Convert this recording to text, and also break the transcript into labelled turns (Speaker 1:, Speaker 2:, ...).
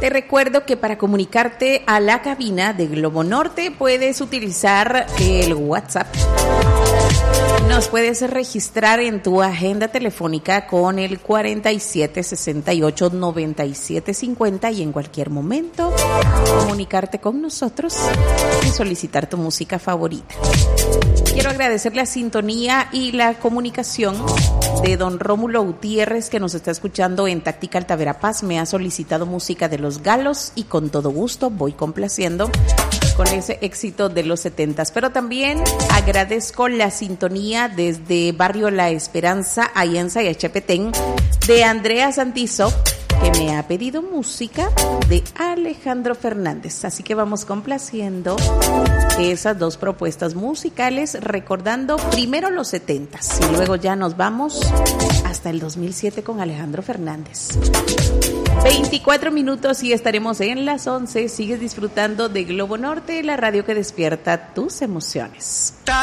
Speaker 1: Te recuerdo que para comunicarte a la cabina de Globo Norte puedes utilizar el WhatsApp. Nos puedes registrar en tu agenda telefónica con el 4768-9750 y en cualquier momento comunicarte con nosotros y solicitar tu música favorita. Quiero agradecer la sintonía y la comunicación de don Rómulo Gutiérrez, que nos está escuchando en Táctica Alta Verapaz. Me ha solicitado música de Los Galos y con todo gusto voy complaciendo con ese éxito de los 70s. Pero también agradezco la sintonía desde Barrio La Esperanza, Ayenza y Echepetén, de Andrea Santizo, que me ha pedido música de Alejandro Fernández. Así que vamos complaciendo esas dos propuestas musicales, recordando primero los 70s y luego ya nos vamos hasta el 2007 con Alejandro Fernández. 24 minutos y estaremos en las 11. Sigues disfrutando de Globo Norte, la radio que despierta tus emociones.